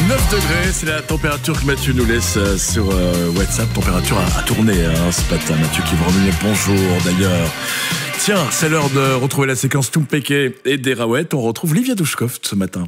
9 degrés, c'est la température que Mathieu nous laisse sur WhatsApp. Température à tourner ce matin. Mathieu qui vous remet bonjour d'ailleurs. Tiens, c'est l'heure de retrouver la séquence Toumpeke et des Raouettes. On retrouve Livia Douchkov ce matin.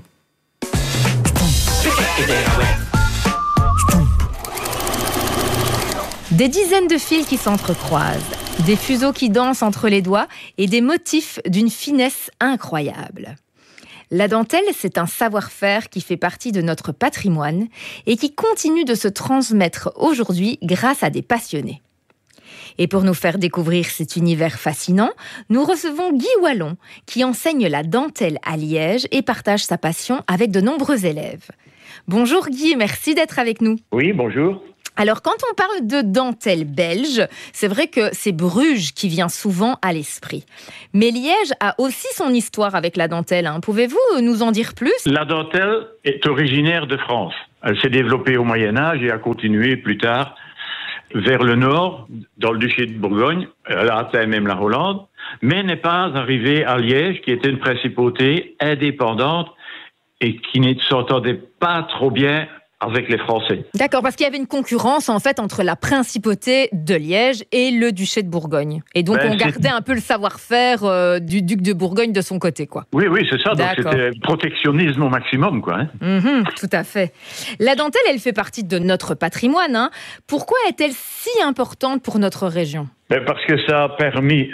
Des dizaines de fils qui s'entrecroisent, des fuseaux qui dansent entre les doigts et des motifs d'une finesse incroyable. La dentelle, c'est un savoir-faire qui fait partie de notre patrimoine et qui continue de se transmettre aujourd'hui grâce à des passionnés. Et pour nous faire découvrir cet univers fascinant, nous recevons Guy Wallon, qui enseigne la dentelle à Liège et partage sa passion avec de nombreux élèves. Bonjour Guy, merci d'être avec nous. Oui, bonjour. Alors, quand on parle de dentelle belge, c'est vrai que c'est Bruges qui vient souvent à l'esprit. Mais Liège a aussi son histoire avec la dentelle. Pouvez-vous nous en dire plus ? La dentelle est originaire de France. Elle s'est développée au Moyen-Âge et a continué plus tard vers le nord, dans le duché de Bourgogne. Elle a atteint même la Hollande, mais n'est pas arrivée à Liège, qui était une principauté indépendante et qui ne s'entendait pas trop bien avec les Français. D'accord, parce qu'il y avait une concurrence en fait entre la principauté de Liège et le duché de Bourgogne. Et donc on gardait un peu le savoir-faire du duc de Bourgogne de son côté, quoi. Oui, c'est ça. Donc c'était protectionnisme au maximum, quoi. Tout à fait. La dentelle, elle fait partie de notre patrimoine. Pourquoi est-elle si importante pour notre région ? Parce que ça a permis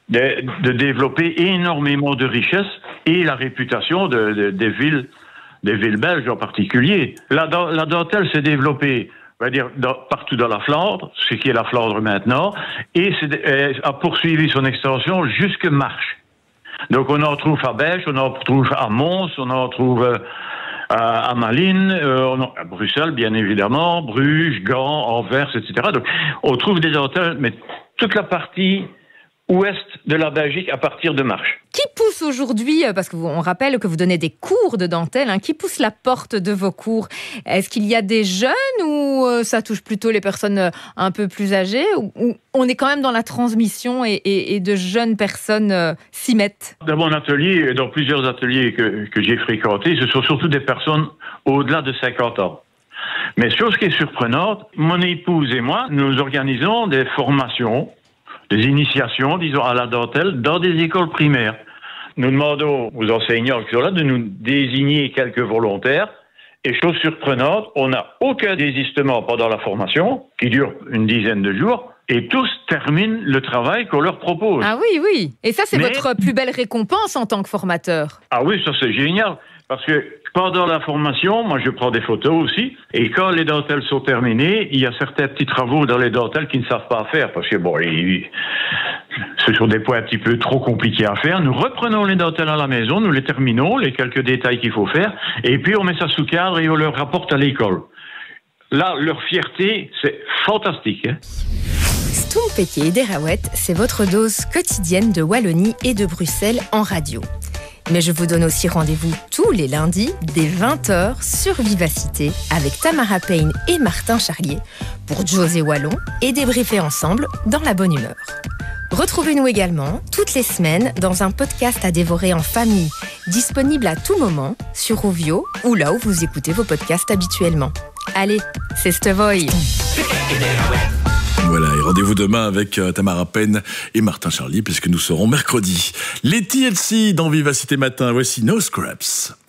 de développer énormément de richesses et la réputation des villes belges en particulier. La dentelle s'est développée, on va dire, partout dans la Flandre, ce qui est la Flandre maintenant, et a poursuivi son extension jusque Marche. Donc on en trouve à Bèche, on en trouve à Mons, on en trouve à Malines, à Bruxelles bien évidemment, Bruges, Gand, Anvers, etc. Donc on trouve des dentelles, mais toute la partie ouest de la Belgique à partir de Marche. Qui pousse aujourd'hui, parce qu'on rappelle que vous donnez des cours de dentelle, qui pousse la porte de vos cours ? Est-ce qu'il y a des jeunes ou ça touche plutôt les personnes un peu plus âgées, ou on est quand même dans la transmission et de jeunes personnes s'y mettent ? Dans mon atelier, dans plusieurs ateliers que j'ai fréquentés, ce sont surtout des personnes au-delà de 50 ans. Mais chose qui est surprenante, mon épouse et moi, nous organisons des formations, des initiations, disons, à la dentelle dans des écoles primaires. Nous demandons aux enseignants qui sont là de nous désigner quelques volontaires. Et chose surprenante, on n'a aucun désistement pendant la formation, qui dure une dizaine de jours, et tous terminent le travail qu'on leur propose. Ah oui. Et ça, c'est votre plus belle récompense en tant que formateur. Ah oui, ça c'est génial. Parce que pendant la formation, moi je prends des photos aussi, et quand les dentelles sont terminées, il y a certains petits travaux dans les dentelles qu'ils ne savent pas faire, parce que ce sont des points un petit peu trop compliqués à faire. Nous reprenons les dentelles à la maison, nous les terminons, les quelques détails qu'il faut faire, et puis on met ça sous cadre et on leur rapporte à l'école. Là, leur fierté, c'est fantastique. Toumpeke et des Raouettes, c'est votre dose quotidienne de Wallonie et de Bruxelles en radio. Mais je vous donne aussi rendez-vous tous les lundis dès 20h sur Vivacité avec Tamara Payne et Martin Charlier pour José Wallon et débriefer ensemble dans la bonne humeur. Retrouvez-nous également toutes les semaines dans un podcast à dévorer en famille, disponible à tout moment sur Rovio ou là où vous écoutez vos podcasts habituellement. Allez, c'est Stevoy. Voilà, et rendez-vous demain avec Tamara Payne et Martin Charlier, puisque nous serons mercredi. Les TLC dans Vivacité Matin, voici No Scraps.